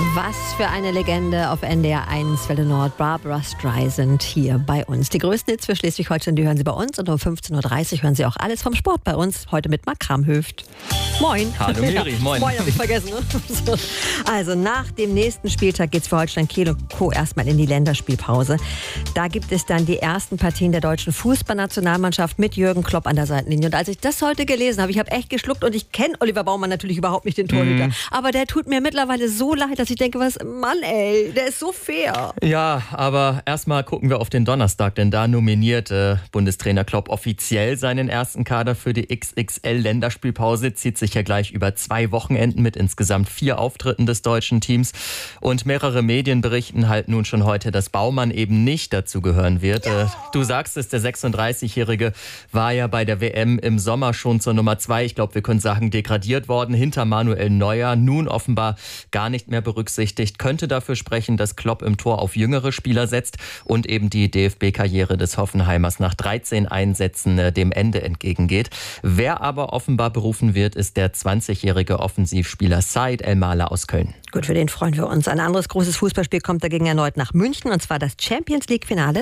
Was für eine Legende auf NDR 1 Welle Nord, Barbra Streisand hier bei uns. Die größten Hits für Schleswig-Holstein, die hören Sie bei uns und um 15.30 Uhr hören Sie auch alles vom Sport bei uns. Heute mit Marc Kramhöft. Moin. Hallo Miri, moin. Moin, hab ich vergessen. Ne? Also nach dem nächsten Spieltag geht es für Holstein Kiel und Co. erstmal in die Länderspielpause. Da gibt es dann die ersten Partien der deutschen Fußballnationalmannschaft mit Jürgen Klopp an der Seitenlinie. Und als ich das heute gelesen habe, ich habe echt geschluckt und ich kenne Oliver Baumann natürlich überhaupt nicht, den Torhüter. Aber der tut mir mittlerweile so leid, dass ich denke, Mann ey, der ist so fair. Ja, aber erstmal gucken wir auf den Donnerstag, denn da nominiert Bundestrainer Klopp offiziell seinen ersten Kader für die XXL-Länderspielpause. Zieht sich ja gleich über 2 Wochenenden mit insgesamt 4 Auftritten des deutschen Teams. Und mehrere Medien berichten halt nun schon heute, dass Baumann eben nicht dazu gehören wird. Ja. Du sagst es, der 36-Jährige war ja bei der WM im Sommer schon zur Nummer 2. Ich glaube, wir können sagen, degradiert worden hinter Manuel Neuer. Nun offenbar gar nicht mehr berücksichtigt. Könnte dafür sprechen, dass Klopp im Tor auf jüngere Spieler setzt und eben die DFB-Karriere des Hoffenheimers nach 13 Einsätzen dem Ende entgegengeht. Wer aber offenbar berufen wird, ist der 20-jährige Offensivspieler Said El-Mala aus Köln. Gut, für den freuen wir uns. Ein anderes großes Fußballspiel kommt dagegen erneut nach München, und zwar das Champions-League-Finale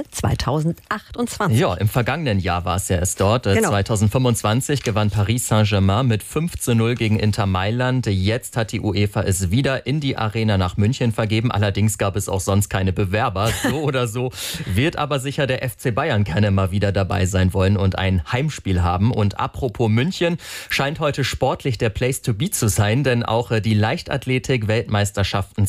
2028. Ja, im vergangenen Jahr war es ja erst dort. Genau. 2025 gewann Paris Saint-Germain mit 5:0 gegen Inter Mailand. Jetzt hat die UEFA es wieder in die Arena nach München vergeben. Allerdings gab es auch sonst keine Bewerber. So oder so wird aber sicher der FC Bayern gerne mal wieder dabei sein wollen und ein Heimspiel haben. Und apropos München, scheint heute sportlich der Place to be zu sein, denn auch die Leichtathletik-Weltmeisterschaften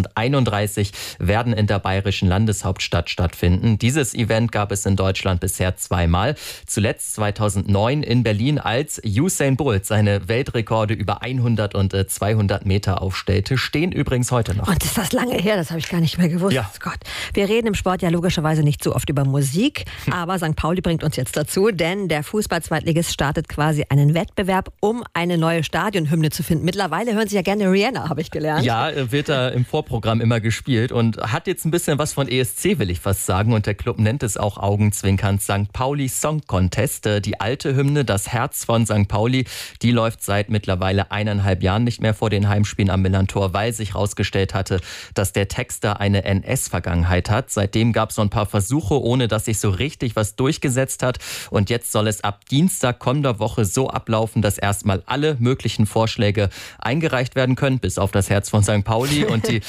2031 werden in der bayerischen Landeshauptstadt stattfinden. Dieses Event gab es in Deutschland bisher 2-mal. Zuletzt 2009 in Berlin, als Usain Bolt seine Weltrekorde über 100 und 200 Meter aufstellte. Stehen übrigens heute noch. Und ist das lange her? Das habe ich gar nicht mehr gewusst. Ja. Gott. Wir reden im Sport ja logischerweise nicht so oft über Musik, aber St. Pauli bringt uns jetzt dazu, denn der Fußball-Zweitligist startet quasi einen Wettbewerb, um eine neue Stadionhymne zu finden. Mittlerweile hören Sie ja gerne Rihanna, habe ich gelernt. Ja, wird da im Vorprogramm immer gespielt und hat jetzt ein bisschen was von ESC, will ich fast sagen. Und der Club nennt es auch augenzwinkernd St. Pauli Song Contest. Die alte Hymne, das Herz von St. Pauli, die läuft seit mittlerweile 1,5 Jahren nicht mehr vor den Heimspielen am Millantor, weil sich herausgestellt hatte, dass der Texter eine NS-Vergangenheit hat. Seitdem gab es so ein paar Versuche, ohne dass sich so richtig was durchgesetzt hat. Und jetzt soll es ab Dienstag kommender Woche so ablaufen, dass erstmal alle möglichen Vorschläge eingereicht werden können, bis auf das Herz von St. Pauli. Und die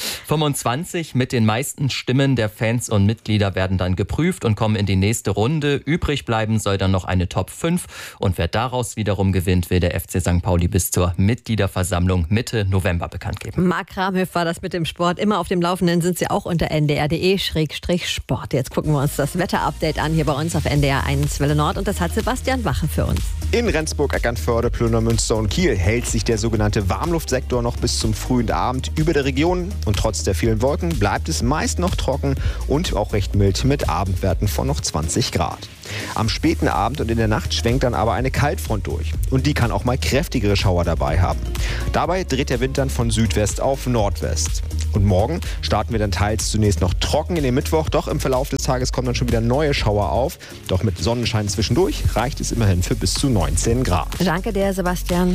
25 mit den meisten Stimmen der Fans und Mitglieder werden dann geprüft und kommen in die nächste Runde. Übrig bleiben soll dann noch eine Top 5. Und wer daraus wiederum gewinnt, will der FC St. Pauli bis zur Mitgliederversammlung Mitte November bekannt geben. Marc Kramhöft war das mit dem Sport. Immer auf dem Laufenden sind Sie auch unter ndr.de/sport. Jetzt gucken wir uns das Wetter-Update an hier bei uns auf NDR 1 Welle Nord. Und das hat Sebastian Wache für uns. In Rendsburg, Eckernförde, Plünder, Münster und Kiel hält sich der sogenannte Warmluftsektor noch bis zum frühen Abend über der Region. Und trotz der vielen Wolken bleibt es meist noch trocken und auch recht mild mit Abendwerten von noch 20 Grad. Am späten Abend und in der Nacht schwenkt dann aber eine Kaltfront durch. Und die kann auch mal kräftigere Schauer dabei haben. Dabei dreht der Wind dann von Südwest auf Nordwest. Und morgen starten wir dann teils zunächst noch trocken in den Mittwoch. Doch im Verlauf des Tages kommen dann schon wieder neue Schauer auf. Doch mit Sonnenschein zwischendurch reicht es immerhin für bis zu 19 Grad. Danke dir, Sebastian.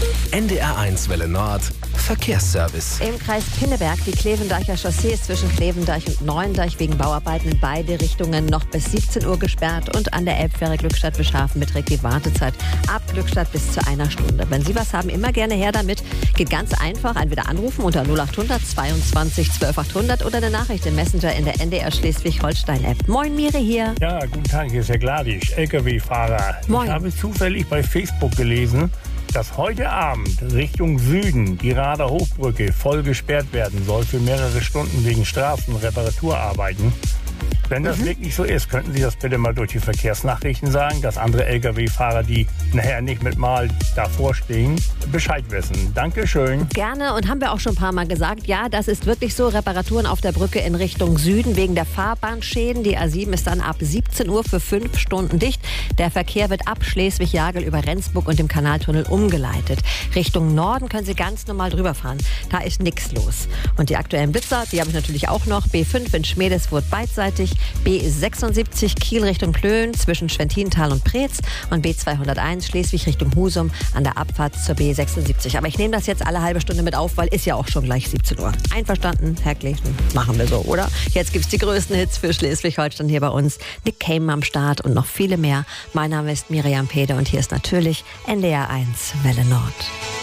NDR 1 Welle Nord Verkehrsservice. Im Kreis Pinneberg, die Klevendeicher Chaussee ist zwischen Klevendeich und Neuendeich wegen Bauarbeiten in beide Richtungen noch bis 17 Uhr gesperrt. Und an der Elbfähre Glückstadt-Bischhafen beträgt die Wartezeit ab Glückstadt bis zu 1 Stunde. Wenn Sie was haben, immer gerne her damit. Geht ganz einfach, entweder anrufen unter 0800 22 12 800 oder eine Nachricht im Messenger in der NDR Schleswig-Holstein-App. Moin, Mire hier. Ja, guten Tag, hier ist Herr Gladisch, LKW-Fahrer. Moin. Ich habe zufällig bei Facebook gelesen, dass heute Abend Richtung Süden die Rader Hochbrücke voll gesperrt werden soll für mehrere Stunden wegen Straßenreparaturarbeiten. Wenn das wirklich so ist, könnten Sie das bitte mal durch die Verkehrsnachrichten sagen, dass andere Lkw-Fahrer, die nachher nicht mit Mal davor stehen, Bescheid wissen. Dankeschön. Gerne, und haben wir auch schon ein paar Mal gesagt, ja, das ist wirklich so. Reparaturen auf der Brücke in Richtung Süden wegen der Fahrbahnschäden. Die A7 ist dann ab 17 Uhr für 5 Stunden dicht. Der Verkehr wird ab Schleswig-Jagel über Rendsburg und dem Kanaltunnel umgeleitet. Richtung Norden können Sie ganz normal drüber fahren. Da ist nichts los. Und die aktuellen Blitzer, die habe ich natürlich auch noch. B5 in Schmedeswurth beidseitig. B76 Kiel Richtung Plön zwischen Schwentintal und Preetz und B201 Schleswig Richtung Husum an der Abfahrt zur B76. Aber ich nehme das jetzt alle halbe Stunde mit auf, weil ist ja auch schon gleich 17 Uhr. Einverstanden, Herr Kleven? Machen wir so, oder? Jetzt gibt's die größten Hits für Schleswig-Holstein hier bei uns. Nick Cayman am Start und noch viele mehr. Mein Name ist Miriam Pede und hier ist natürlich NDR 1 Welle Nord.